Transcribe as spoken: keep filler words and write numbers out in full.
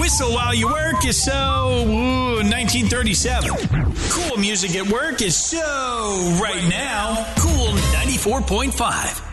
Whistle while you work is so ooh, nineteen thirty-seven. Cool music at work is so right now. Cool ninety-four point five.